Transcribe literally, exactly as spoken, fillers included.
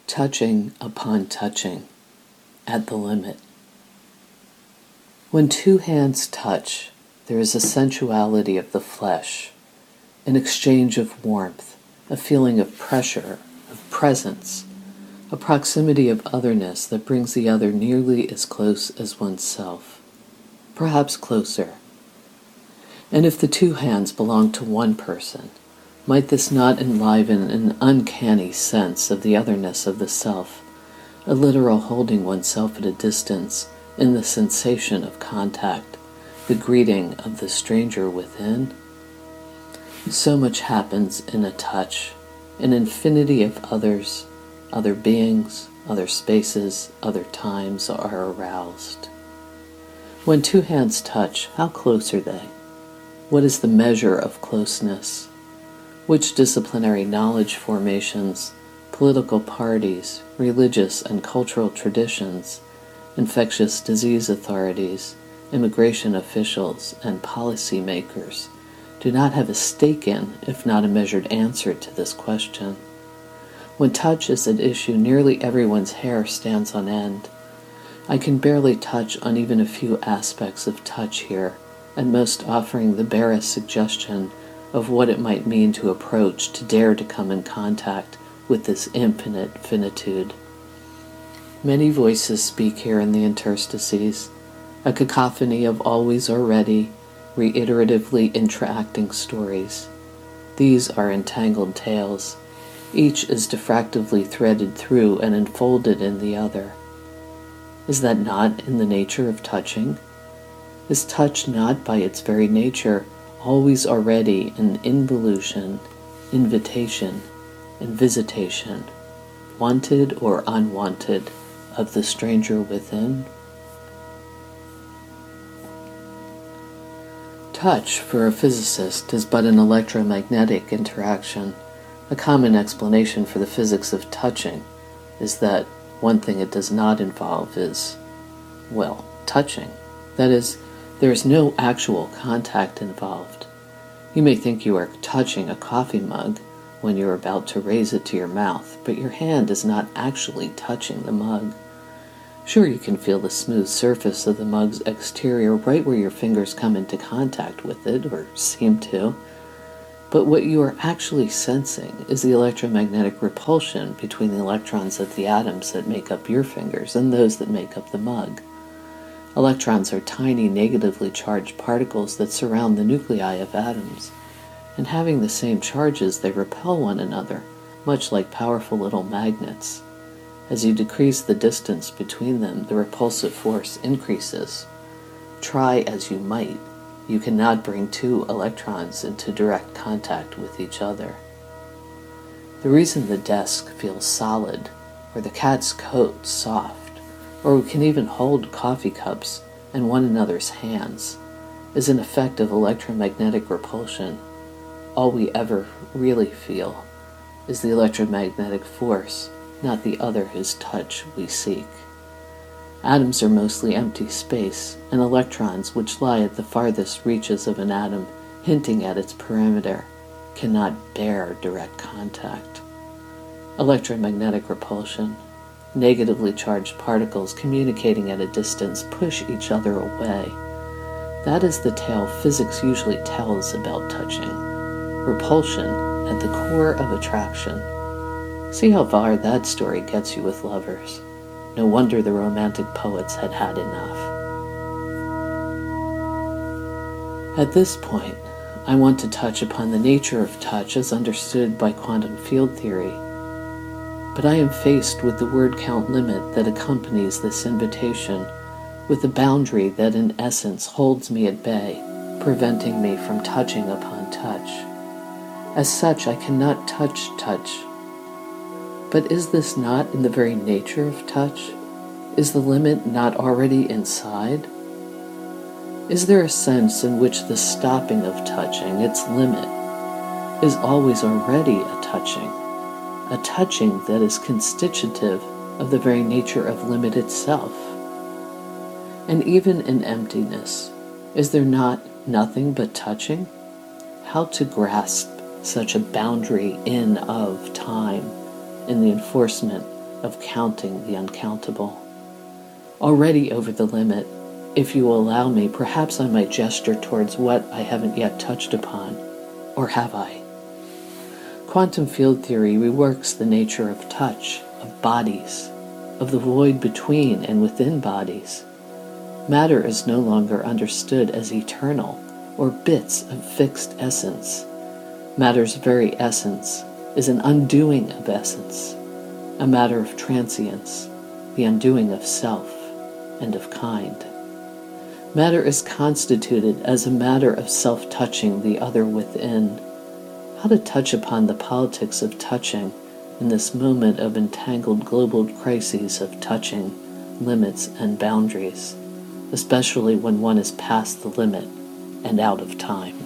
touching upon touching, at the limit. When two hands touch, there is a sensuality of the flesh, an exchange of warmth, a feeling of pressure, of presence, a proximity of otherness that brings the other nearly as close as oneself, perhaps closer. And if the two hands belong to one person, might this not enliven an uncanny sense of the otherness of the self, a literal holding oneself at a distance in the sensation of contact, the greeting of the stranger within? So much happens in a touch, an infinity of others, other beings, other spaces, other times are aroused. When two hands touch, how close are they? What is the measure of closeness? Which disciplinary knowledge formations, political parties, religious and cultural traditions, infectious disease authorities, immigration officials, and policymakers do not have a stake in, if not a measured answer to this question? When touch is at issue, nearly everyone's hair stands on end. I can barely touch on even a few aspects of touch here, and most offering the barest suggestion of what it might mean to approach, to dare to come in contact with this infinite finitude. Many voices speak here in the interstices, a cacophony of always already, reiteratively interacting stories. These are entangled tales. Each is diffractively threaded through and enfolded in the other. Is that not in the nature of touching? Is touch not by its very nature always already an involution, invitation, and visitation, wanted or unwanted, of the stranger within? Touch, for a physicist, is but an electromagnetic interaction. A common explanation for the physics of touching is that one thing it does not involve is, well, touching. That is, there is no actual contact involved. You may think you are touching a coffee mug when you are about to raise it to your mouth, but your hand is not actually touching the mug. Sure, you can feel the smooth surface of the mug's exterior right where your fingers come into contact with it, or seem to, but what you are actually sensing is the electromagnetic repulsion between the electrons of the atoms that make up your fingers and those that make up the mug. Electrons are tiny negatively charged particles that surround the nuclei of atoms, and having the same charges, they repel one another, much like powerful little magnets. As you decrease the distance between them, the repulsive force increases. Try as you might, you cannot bring two electrons into direct contact with each other. The reason the desk feels solid, or the cat's coat soft, or we can even hold coffee cups in one another's hands, is an effect of electromagnetic repulsion. All we ever really feel is the electromagnetic force, not the other whose touch we seek. Atoms are mostly empty space, and electrons, which lie at the farthest reaches of an atom, hinting at its perimeter, cannot bear direct contact. Electromagnetic repulsion. Negatively charged particles communicating at a distance push each other away. That is the tale physics usually tells about touching. Repulsion at the core of attraction. See how far that story gets you with lovers. No wonder the romantic poets had had enough. At this point, I want to touch upon the nature of touch as understood by quantum field theory. But I am faced with the word count limit that accompanies this invitation, with a boundary that in essence holds me at bay, preventing me from touching upon touch. As such, I cannot touch touch. But is this not in the very nature of touch? Is the limit not already inside? Is there a sense in which the stopping of touching, its limit, is always already a touching? A touching that is constitutive of the very nature of limit itself. And even in emptiness, is there not nothing but touching? How to grasp such a boundary in of time in the enforcement of counting the uncountable. Already over the limit, if you will allow me, perhaps I might gesture towards what I haven't yet touched upon, or have I? Quantum field theory reworks the nature of touch, of bodies, of the void between and within bodies. Matter is no longer understood as eternal or bits of fixed essence. Matter's very essence is an undoing of essence, a matter of transience, the undoing of self and of kind. Matter is constituted as a matter of self-touching the other within. How to touch upon the politics of touching in this moment of entangled global crises of touching, limits, and boundaries, especially when one is past the limit and out of time.